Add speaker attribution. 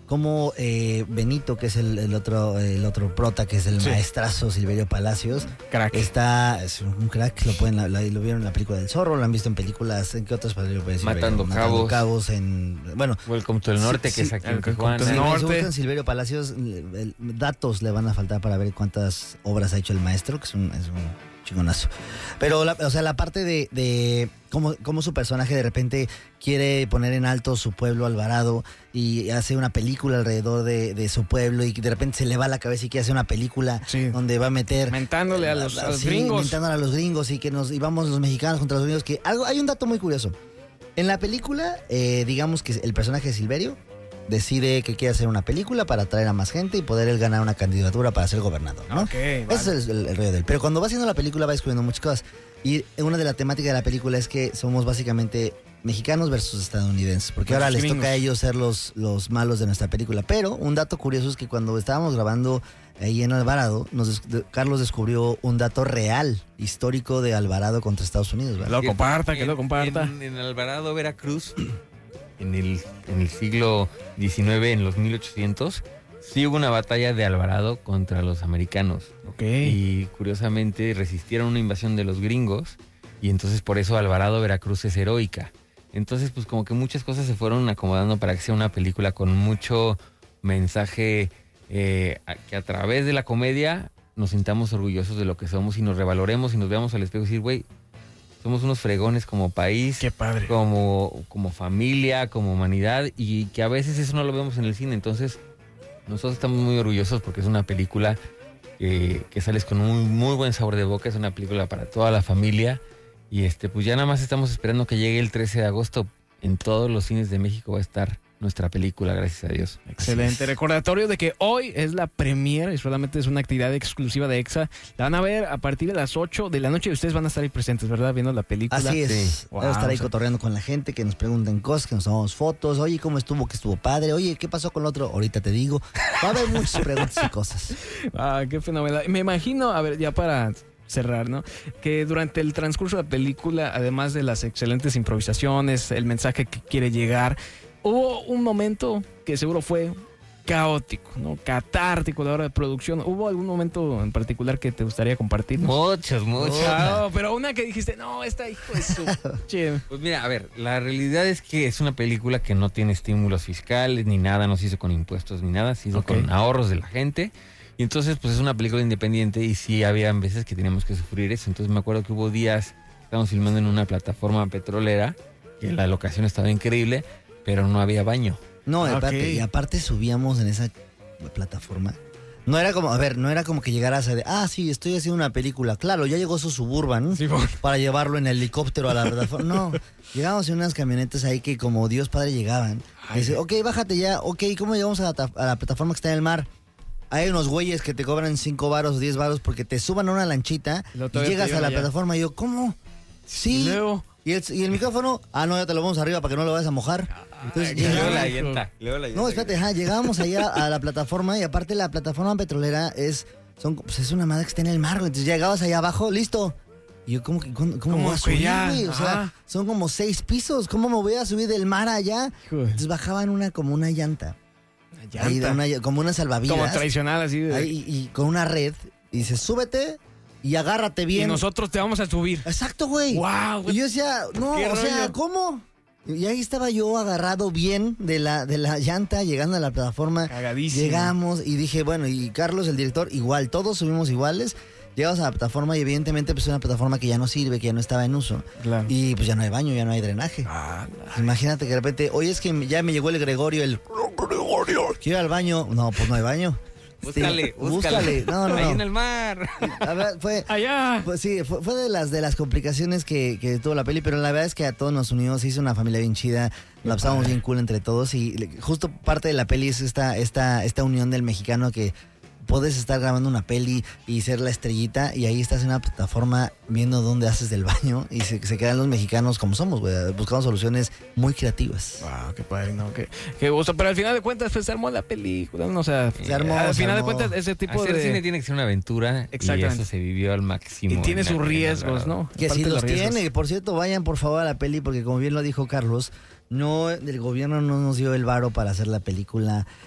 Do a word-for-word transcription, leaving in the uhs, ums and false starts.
Speaker 1: como eh, Benito, que es el, el otro el otro prota, que es el sí. maestrazo Silverio Palacios,
Speaker 2: crack.
Speaker 1: Está, es un crack, lo pueden la, lo vieron en la película del Zorro, lo han visto en películas, ¿en qué otras películas?
Speaker 3: Matando Cabos.
Speaker 1: Matando Cabos, en, bueno.
Speaker 3: Welcome to el Norte, sí, que es aquí en Tijuana.
Speaker 1: Si buscan Silverio Palacios, el, el, datos le van a faltar para ver cuántas obras ha hecho el maestro, que es un, es un chingonazo. Pero, la, o sea, la parte de, de cómo, cómo su personaje de repente quiere poner en alto su pueblo Alvarado y hace una película alrededor de, de su pueblo y de repente se le va la cabeza y quiere hacer una película sí. donde va a meter...
Speaker 2: Mentándole a los, a los
Speaker 1: sí,
Speaker 2: gringos.
Speaker 1: Mentándole a los gringos y que nos íbamos los mexicanos contra los gringos. Que algo, hay un dato muy curioso. En la película, eh, digamos que el personaje de Silverio decide que quiere hacer una película para atraer a más gente y poder él ganar una candidatura para ser gobernador, ¿no?
Speaker 2: Okay, vale.
Speaker 1: Ese es el, el, el rollo de él. Pero cuando va haciendo la película va descubriendo muchas cosas. Y una de las temáticas de la película es que somos básicamente mexicanos versus estadounidenses. Porque ahora les toca a ellos ser los, los malos de nuestra película. Pero un dato curioso es que cuando estábamos grabando ahí en Alvarado, nos, Carlos descubrió un dato real, histórico de Alvarado contra Estados Unidos, ¿verdad?
Speaker 2: Que lo comparta, que en, lo comparta.
Speaker 3: En, en Alvarado, Veracruz... En el, en el siglo diecinueve, en los mil ochocientos, sí hubo una batalla de Alvarado contra los americanos.
Speaker 2: Okay.
Speaker 3: Y curiosamente resistieron una invasión de los gringos y entonces por eso Alvarado, Veracruz es heroica. Entonces pues como que muchas cosas se fueron acomodando para que sea una película con mucho mensaje eh, a, que a través de la comedia nos sintamos orgullosos de lo que somos y nos revaloremos y nos veamos al espejo y decir, güey, somos unos fregones como país,
Speaker 2: qué padre.
Speaker 3: Como, como familia, como humanidad, y que a veces eso no lo vemos en el cine. Entonces, nosotros estamos muy orgullosos porque es una película eh, que sales con un muy buen sabor de boca, es una película para toda la familia. Y este, pues ya nada más estamos esperando que llegue el trece de agosto. En todos los cines de México va a estar nuestra película, gracias a Dios.
Speaker 2: Excelente. Recordatorio de que hoy es la premiere y solamente es una actividad exclusiva de EXA. La van a ver a partir de las ocho de la noche y ustedes van a estar ahí presentes, ¿verdad? Viendo la película.
Speaker 1: Así es.
Speaker 2: Sí.
Speaker 1: Wow, Vamos a estar ahí o sea, cotorreando con la gente, que nos pregunten cosas, que nos tomamos fotos. Oye, ¿cómo estuvo? Que estuvo padre. Oye, ¿qué pasó con el otro? Ahorita te digo. Va a haber muchas preguntas y cosas.
Speaker 2: Ah, qué fenomenal. Me imagino, a ver, ya para cerrar, ¿no? Que durante el transcurso de la película, además de las excelentes improvisaciones, el mensaje que quiere llegar, hubo un momento que seguro fue caótico, ¿no? Catártico a la hora de producción. ¿Hubo algún momento en particular que te gustaría compartir?
Speaker 3: Muchos, muchos.
Speaker 2: Oh, pero una que dijiste, no, esta hijo de su... Che.
Speaker 3: Pues mira, a ver, la realidad es que es una película que no tiene estímulos fiscales ni nada, no se hizo con impuestos ni nada, se hizo okay. con ahorros de la gente. Y entonces, pues es una película independiente y sí había veces que teníamos que sufrir eso. Entonces me acuerdo que hubo días, estábamos filmando en una plataforma petrolera, que la locación estaba increíble, pero no había baño.
Speaker 1: No, okay. aparte, y aparte subíamos en esa plataforma. No era como, a ver, no era como que llegaras a de, ah, sí, estoy haciendo una película. Claro, ya llegó su Suburban sí, bueno. para llevarlo en helicóptero a la plataforma. No, llegamos en unas camionetas ahí que como Dios Padre llegaban. Y dice, ok, bájate ya, ok, ¿cómo llegamos a la, a la plataforma que está en el mar? Hay unos güeyes que te cobran cinco varos o diez varos porque te suban a una lanchita y llegas a la ya. plataforma y yo, ¿cómo? Sí. Leo. ¿Y el, y el micrófono, ah, no, ya te lo vamos arriba para que no lo vayas a mojar. Entonces,
Speaker 3: Leo la llanta.
Speaker 1: No, espérate, ajá, llegamos allá a la plataforma y aparte la plataforma petrolera es, son, pues es una madre que está en el mar. Entonces llegabas allá abajo, listo. Y yo, ¿cómo, cómo, cómo voy a subir, güey? O sea, son como seis pisos. ¿Cómo me voy a subir del mar allá? Entonces bajaban una como una llanta. Ahí, una, como una salvavidas.
Speaker 2: Como tradicional, así. De...
Speaker 1: Ahí, y, y con una red. Y dice, súbete y agárrate bien.
Speaker 2: Y nosotros te vamos a subir.
Speaker 1: Exacto, güey.
Speaker 2: Wow, güey.
Speaker 1: Y yo decía, no, o rollo? sea, ¿cómo? Y ahí estaba yo agarrado bien de la, de la llanta, llegando a la plataforma.
Speaker 2: Cagadísimo.
Speaker 1: Llegamos y dije, bueno, y Carlos, el director, igual, todos subimos iguales. Llegamos a la plataforma y evidentemente pues es una plataforma que ya no sirve, que ya no estaba en uso.
Speaker 2: Claro.
Speaker 1: Y pues ya no hay baño, ya no hay drenaje. Ah, imagínate que de repente, oye, es que ya me llegó el Gregorio, el Gregorio, quiero ir al baño. No, pues no hay baño.
Speaker 3: Búscale,
Speaker 1: sí, búscale. No, no,
Speaker 3: Ahí
Speaker 1: no.
Speaker 3: en el mar.
Speaker 1: A ver, fue,
Speaker 2: allá.
Speaker 1: Pues sí, fue, fue de las de las complicaciones que, que tuvo la peli, pero la verdad es que a todos nos unimos, se hizo una familia bien chida, la pasamos bien cool entre todos y justo parte de la peli es esta, esta, esta unión del mexicano que puedes estar grabando una peli y ser la estrellita y ahí estás en una plataforma viendo dónde haces del baño y se, se quedan los mexicanos como somos, güey, buscando soluciones muy creativas.
Speaker 2: Wow, qué padre, ¿no? Qué, qué gusto, pero al final de cuentas pues se armó la película, ¿no? O sea,
Speaker 1: se armó,
Speaker 2: al
Speaker 1: se
Speaker 2: final
Speaker 1: armó.
Speaker 2: de cuentas ese tipo
Speaker 3: Hacer
Speaker 2: de...
Speaker 3: cine tiene que ser una aventura y eso se vivió al máximo.
Speaker 2: Y tiene sus riesgos, ¿no?
Speaker 1: Que sí los tiene, por cierto, vayan por favor a la peli porque como bien lo dijo Carlos, no, el gobierno no nos dio el varo para hacer la película.